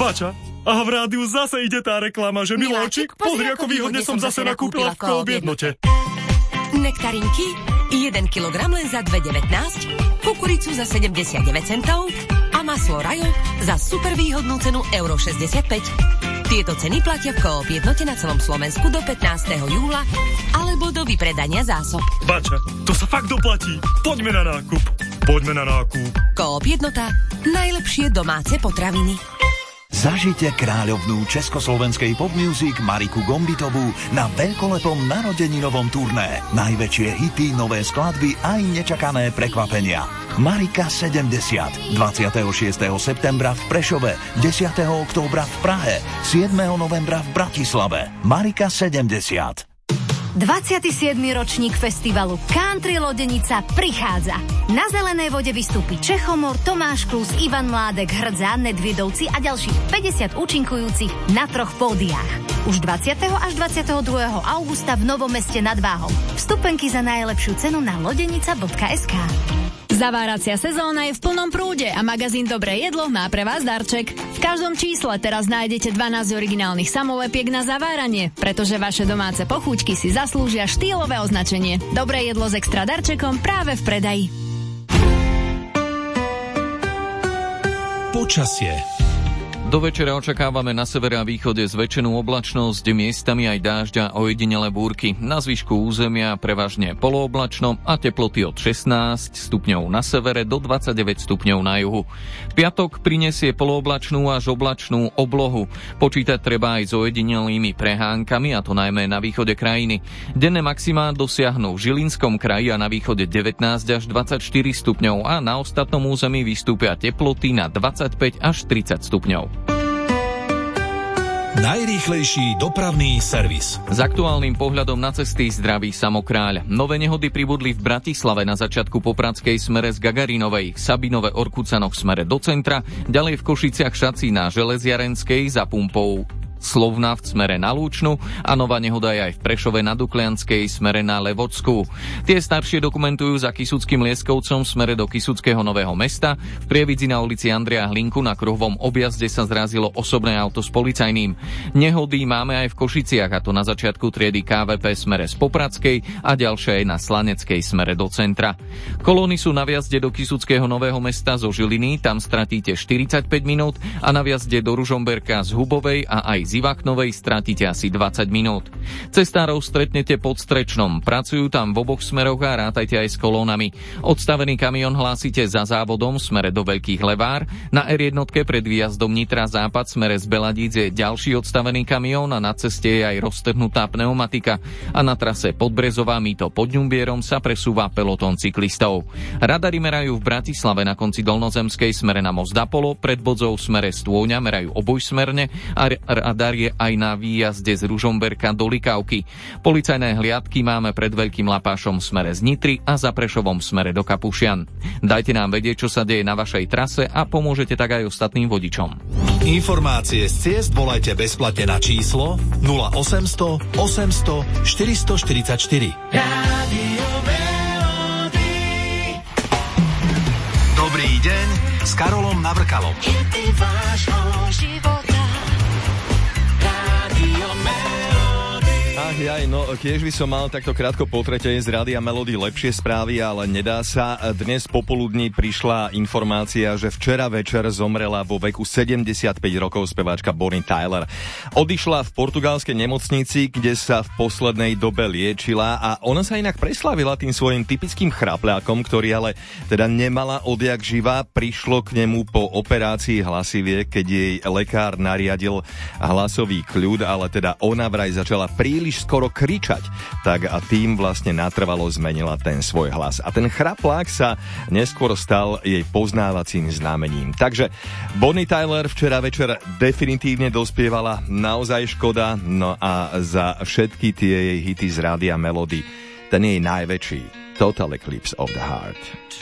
Bača, a v rádiu zase ide tá reklama, že Miláčik, pozri, ako výhodne som zase nakúpila v Coop Jednote. Nektarinky 1 kg len za 2,19, kukuricu za 79 centov a maslo Rajo za super výhodnú cenu euro 65. Tieto ceny platia v Coop Jednote na celom Slovensku do 15. júla alebo do vypredania zásob. Bača, to sa fakt doplatí. Poďme na nákup. Coop Jednota. Najlepšie domáce potraviny. Zažite kráľovnú československej pop music Mariku Gombitovú na veľkolepom narodeninovom turné. Najväčšie hity, nové skladby aj nečakané prekvapenia. Marika 70. 26. septembra v Prešove, 10. októbra v Prahe, 7. novembra v Bratislave. Marika 70. 27. ročník festivalu Country Lodenica prichádza. Na zelenej vode vystúpi Čechomor, Tomáš Klus, Ivan Mládek, Hrdza, Nedviedovci a ďalších 50 účinkujúcich na 3 pódiách. Už 20. až 22. augusta v Novom Meste nad Váhom. Vstupenky za najlepšiu cenu na lodenica.sk. Zaváracia sezóna je v plnom prúde a magazín Dobré jedlo má pre vás darček. V každom čísle teraz nájdete 12 originálnych samolepiek na zaváranie, pretože vaše domáce pochúťky si zaslúžia štýlové označenie. Dobré jedlo s extra darčekom práve v predaji. Počasie. Do večera očakávame na severe a východe zväčšenú oblačnosť, miestami aj dážď a ojedinelé búrky. Na zvyšku územia prevažne polooblačno a teploty od 16 stupňov na severe do 29 stupňov na juhu. Piatok prinesie polooblačnú až oblačnú oblohu. Počítať treba aj s ojedinelými prehánkami, a to najmä na východe krajiny. Denné maximá dosiahnu v Žilinskom kraji a na východe 19 až 24 stupňov a na ostatnom území vystúpia teploty na 25 až 30 stupňov. Najrýchlejší dopravný servis. S aktuálnym pohľadom na cesty zdraví Samokráľ. Nové nehody pribudli v Bratislave na začiatku Popradskej smere z Gagarinovej, Sabinove Orkucanoch smere do centra, ďalej v Košiciach Šací na Železiarenskej za pumpou Slovna v smere na Lúčnu a nová nehoda je aj v Prešove na Duklianskej smere na Levočskú. Tie staršie dokumentujú za Kysuckým Lieskovcom smere do Kysuckého Nového Mesta. V Prievidzi na ulici Andreja Hlinku na kruhovom objazde sa zrazilo osobné auto s policajným. Nehody máme aj v Košiciach, a to na začiatku triedy KVP smere z Popradskej a ďalšie aj na Slaneckej smere do centra. Kolóny sú na vjazde do Kysuckého Nového Mesta zo Žiliny, tam stratíte 45 minút a na vjazde do Ružomberka z Hubovej a aj z Ivachnovej stratíte asi 20 minút. Cestárov stretnete pod Strečnom. Pracujú tam v oboch smeroch a rátajte aj s kolónami. Odstavený kamión hlásite za závodom v smere do Veľkých Levár. Na R1 pred výjazdom Nitra Západ smere z Beladíc je ďalší odstavený kamión a na ceste je aj roztrhnutá pneumatika. A na trase Podbrezová Mýto pod Ňumbierom sa presúva pelotón cyklistov. Radary merajú v Bratislave na konci Dolnozemskej smere na most Apollo, pred Bodzou v smere Stôňa merajú obojsmerne a radar je aj na výjazde z Ružomberka do Likavky. Policajné hliadky máme pred Veľkým Lapášom v smere z Nitry a za Prešovom v smere do Kapušian. Dajte nám vedieť, čo sa deje na vašej trase a pomôžete tak aj ostatným vodičom. Informácie z ciest volajte bezplatne na číslo 0800 800 444. Rádio Melody. Dobrý deň s Karolom Navrkalom. Hity vášho života. Tiež by som mal takto krátko po tretej z Rádia Melody lepšie správy, ale nedá sa. Dnes popoludní prišla informácia, že včera večer zomrela vo veku 75 rokov speváčka Bonnie Tyler. Odišla v portugalskej nemocnici, kde sa v poslednej dobe liečila a ona sa inak preslávila tým svojim typickým chrapľákom, ktorý ale teda nemala odjak živá. Prišlo k nemu po operácii hlasiviek, keď jej lekár nariadil hlasový kľud, ale teda ona vraj začala príliš skoro kričať, tak a tým vlastne natrvalo zmenila ten svoj hlas. A ten chraplák sa neskôr stal jej poznávacím znamením. Takže Bonnie Tyler včera večer definitívne dospievala, naozaj škoda, no a za všetky tie jej hity z Rádia Melody, ten jej najväčší, Total Eclipse of the Heart.